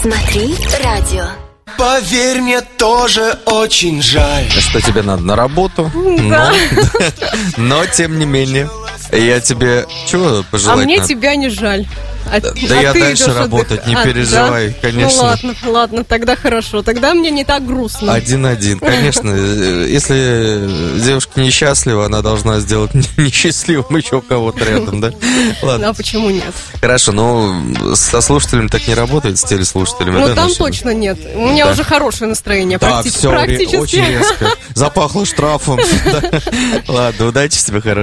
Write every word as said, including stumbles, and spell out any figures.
Смотри радио. Поверь, мне тоже очень жаль, что тебе надо на работу. Да. Но, но тем не менее, я тебе чего пожелать А мне надо? тебя не жаль. А, Да, а я ты дальше идешь работать, отдых- не а, переживай, да? конечно. Ну ладно, ладно, тогда хорошо. Тогда мне не так грустно. Один-один, конечно. Если девушка несчастлива, она должна сделать несчастливым еще кого-то рядом, да? Ладно. А почему нет? Хорошо, ну, со слушателями так не работает, с телеслушателями, Ну да? там нашими? точно нет. У меня Да. уже хорошее настроение. Так, практи- все, практически. очень резко. Запахло штрафом. Да. Ладно, удачи тебе, хорошо.